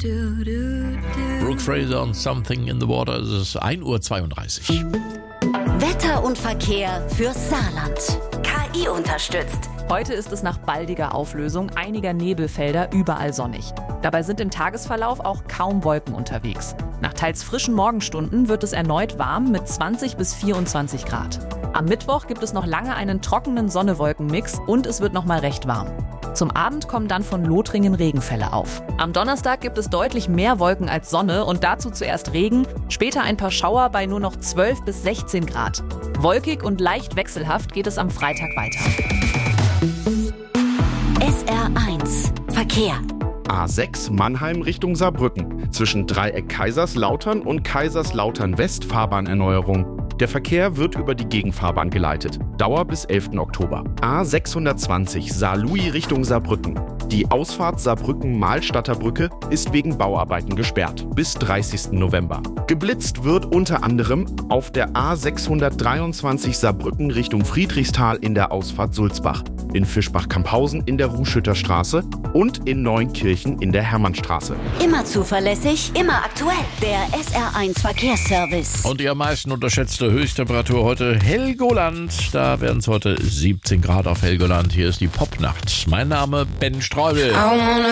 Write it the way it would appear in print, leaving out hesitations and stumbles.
Brooke Fraser und Something in the Water. Es ist 1:32 Uhr. Wetter und Verkehr fürs Saarland. KI unterstützt. Heute ist es nach baldiger Auflösung einiger Nebelfelder überall sonnig. Dabei sind im Tagesverlauf auch kaum Wolken unterwegs. Nach teils frischen Morgenstunden wird es erneut warm mit 20 bis 24 Grad. Am Mittwoch gibt es noch lange einen trockenen Sonne-Wolken-Mix und es wird nochmal recht warm. Zum Abend kommen dann von Lothringen Regenfälle auf. Am Donnerstag gibt es deutlich mehr Wolken als Sonne und dazu zuerst Regen, später ein paar Schauer bei nur noch 12 bis 16 Grad. Wolkig und leicht wechselhaft geht es am Freitag weiter. SR1 Verkehr. A6 Mannheim Richtung Saarbrücken. Zwischen Dreieck Kaiserslautern und Kaiserslautern West Fahrbahnerneuerung. Der Verkehr wird über die Gegenfahrbahn geleitet. Dauer bis 11. Oktober. A620 Saarlouis Richtung Saarbrücken. Die Ausfahrt Saarbrücken-Mahlstadter Brücke ist wegen Bauarbeiten gesperrt. Bis 30. November. Geblitzt wird unter anderem auf der A623 Saarbrücken Richtung Friedrichsthal in der Ausfahrt Sulzbach. In Fischbach-Camphausen in der Ruhschütterstraße und in Neunkirchen in der Hermannstraße. Immer zuverlässig, immer aktuell. Der SR1 Verkehrsservice. Und die am meisten unterschätzte Höchsttemperatur heute Helgoland. Da werden es heute 17 Grad auf Helgoland. Hier ist die Popnacht. Mein Name Ben Streubel.